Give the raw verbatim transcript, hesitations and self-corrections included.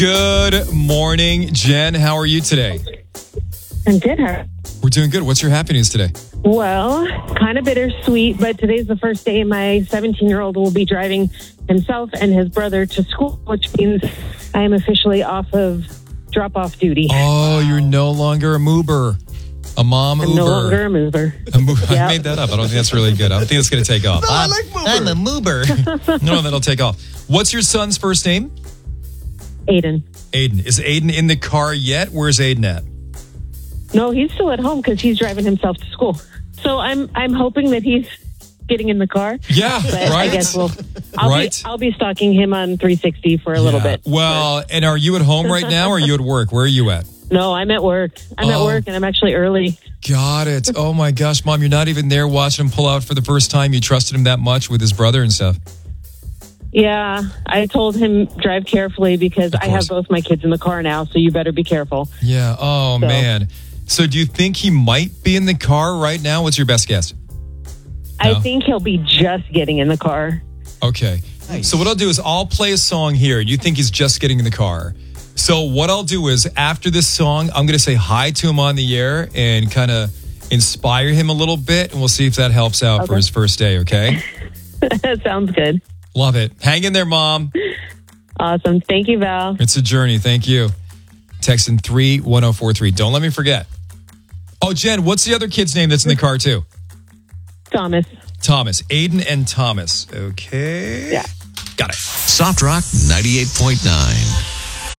Good morning, Jen. How are you today? I'm good. How? We're doing good. What's your happy news today? Well, kind of bittersweet, but today's the first day my seventeen-year-old will be driving himself and his brother to school, which means I am officially off of drop-off duty. Oh, you're no longer a moober. A mom I'm Uber. no longer a mover. A mo- I Yep. made that up. I don't think that's really good. I don't think it's going to take off. No, I like moober. I'm a moober. No, that'll take off. What's your son's first name? Aiden. Aiden. Is Aiden in the car yet? Where's Aiden at? No, he's still at home because he's driving himself to school. So I'm I'm hoping that he's getting in the car. Yeah, But right. I guess we'll. I'll Right. be I'll be stalking him on three sixty for a little Yeah. bit. Well, and are you at home right now or are you at work? Where are you at? No, I'm at work. I'm at Oh. work, and I'm actually early. Got it. Oh my gosh, Mom, you're not even there watching him pull out for the first time. You trusted him that much with his brother and stuff. Yeah, I told him drive carefully because Of I have course. both my kids in the car now, so you better be careful. Yeah. Oh, So- man. So do you think he might be in the car right now? What's your best guess? I No? think he'll be just getting in the car. Okay. Nice. So what I'll do is I'll play a song here. You think he's just getting in the car. So what I'll do is after this song, I'm going to say hi to him on the air and kind of inspire him a little bit. And we'll see if that helps out for Okay. his first day. Okay. That sounds good. Love it. Hang in there, Mom. Awesome. Thank you, Val. It's a journey. Thank you. Text in three one oh four three. Don't let me forget. Oh, Jen, what's the other kid's name that's in the car too? Thomas. Thomas. Aiden and Thomas. Okay. Yeah. Got it. Soft Rock ninety-eight point nine.